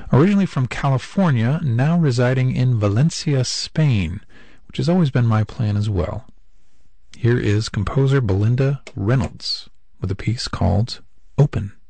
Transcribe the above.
Originally from California, now residing in Valencia, Spain, which has always been my plan as well. Here is composer Belinda Reynolds with a piece called Open.